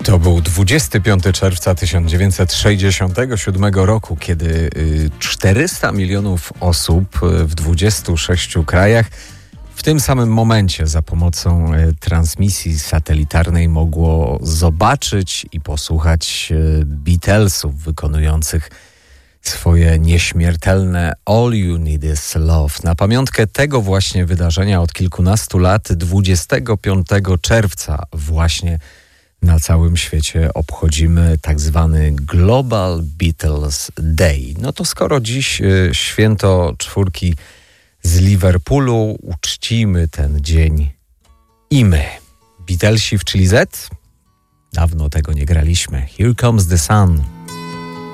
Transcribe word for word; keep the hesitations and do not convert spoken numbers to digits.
To był dwudziestego piątego czerwca tysiąc dziewięćset sześćdziesiątego siódmego roku, kiedy czterysta milionów osób w dwudziestu sześciu krajach w tym samym momencie za pomocą transmisji satelitarnej mogło zobaczyć i posłuchać Beatlesów wykonujących swoje nieśmiertelne All You Need Is Love. Na pamiątkę tego właśnie wydarzenia od kilkunastu lat, dwudziestego piątego czerwca właśnie na całym świecie obchodzimy tak zwany Global Beatles Day. No to skoro dziś święto czwórki z Liverpoolu, uczcimy ten dzień i my. Beatlesi w Chili Z? Dawno tego nie graliśmy. Here Comes the Sun.